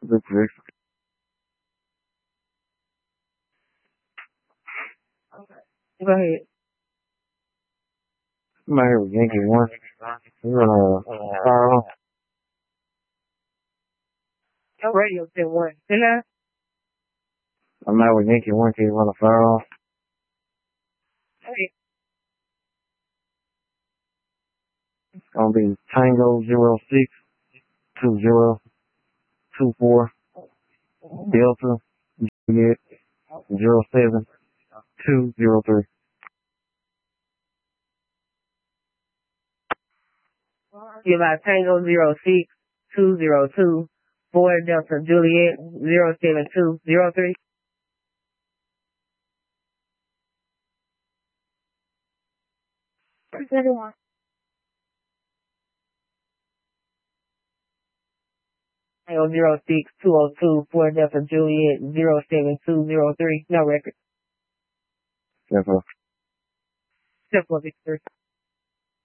This is Go ahead. I'm out here with Yankee One. We're gonna fire. Your radio said one. Didn't I? I'm out with Yankee One. Can you run a fire off? Hey, It's gonna be Tango 062024 Delta Juliet 07203. give out Tango 06202 4 Delta Juliet 07203. Tango 06202 4 Delta Juliet 07203. No record. Simple. Simple, Victor.